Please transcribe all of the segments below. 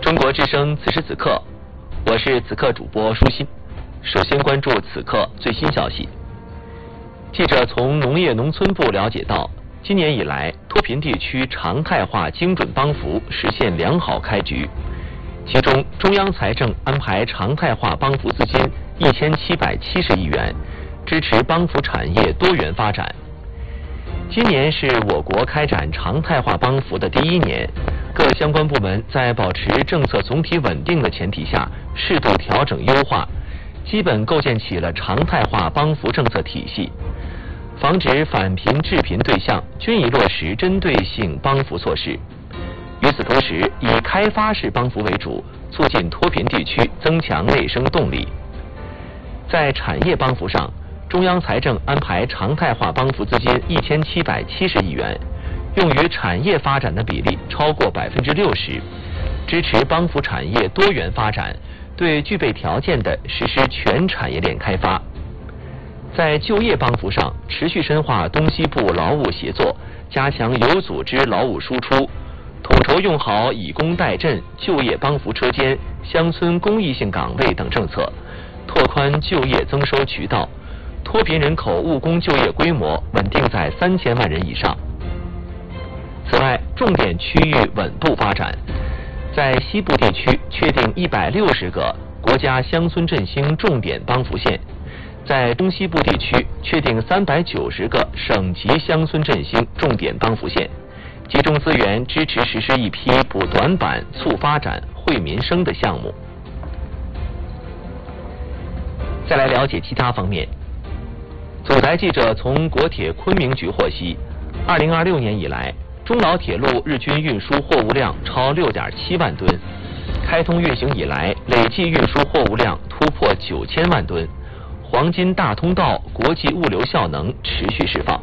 中国之声此时此刻，我是此刻主播舒心。首先关注此刻最新消息。记者从农业农村部了解到，今年以来，脱贫地区常态化精准帮扶实现良好开局。其中，中央财政安排常态化帮扶资金1770亿元，支持帮扶产业多元发展。今年是我国开展常态化帮扶的第一年，各相关部门在保持政策总体稳定的前提下，适度调整优化，基本构建起了常态化帮扶政策体系，防止返贫致贫对象均已落实针对性帮扶措施。与此同时，以开发式帮扶为主，促进脱贫地区增强内生动力。在产业帮扶上，中央财政安排常态化帮扶资金1770亿元，用于产业发展的比例超过60%，支持帮扶产业多元发展，对具备条件的实施全产业链开发。在就业帮扶上，持续深化东西部劳务协作，加强有组织劳务输出，统筹用好以工代赈、就业帮扶车间、乡村公益性岗位等政策，拓宽就业增收渠道，脱贫人口务工就业规模稳定在3000万人以上。此外，重点区域稳步发展，在西部地区确定160个国家乡村振兴重点帮扶线，在中西部地区确定390个省级乡村振兴重点帮扶线，集中资源支持实施一批补短板、促发展、惠民生的项目。再来了解其他方面。总台记者从国铁昆明局获悉，2026年以来，中老铁路日均运输货物量超6.7万吨，开通运行以来，累计运输货物量突破9000万吨，黄金大通道国际物流效能持续释放。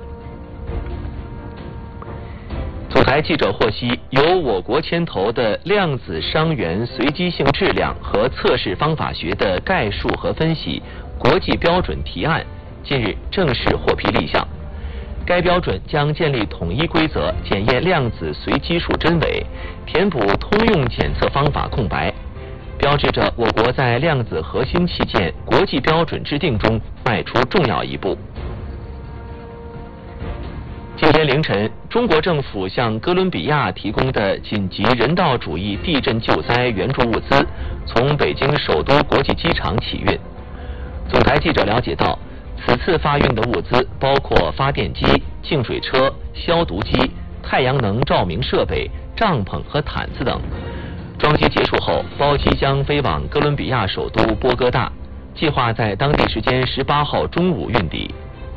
总台记者获悉，由我国牵头的量子伤源随机性质量和测试方法学的概述和分析国际标准提案近日正式获批立项。该标准将建立统一规则，检验量子随机数真伪，填补通用检测方法空白，标志着我国在量子核心器件国际标准制定中迈出重要一步。今天凌晨，中国政府向哥伦比亚提供的紧急人道主义地震救灾援助物资从北京首都国际机场起运。总台记者了解到，此次发运的物资包括发电机、净水车、消毒机、太阳能照明设备、帐篷和毯子等。装机结束后，包机将飞往哥伦比亚首都波哥大，计划在当地时间18号中午运抵。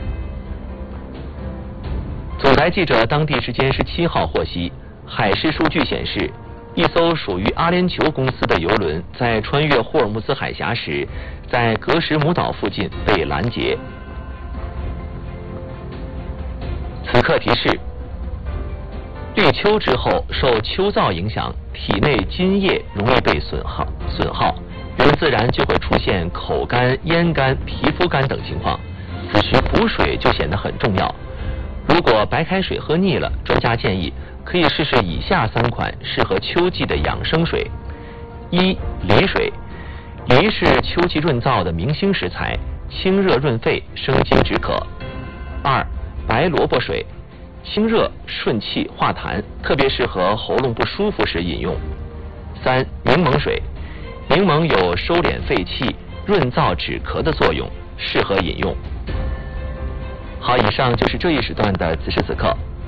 总台记者当地时间17号获悉，海事数据显示，一艘属于阿联酋公司的邮轮在穿越霍尔木兹海峡时，在格什姆岛附近被拦截。此刻提示：立秋之后，受秋燥影响，体内津液容易被损耗，人自然就会出现口干、咽干、皮肤干等情况。此时补水就显得很重要。如果白开水喝腻了，专家建议可以试试以下3款适合秋季的养生水：1. 梨水，梨是秋季润燥的明星食材，清热润肺，生津止渴。2. 白萝卜水，清热顺气化痰，特别适合喉咙不舒服时饮用。3. 柠檬水，柠檬有收敛肺气、润燥止咳的作用，适合饮用。好，以上就是这一时段的此时此刻。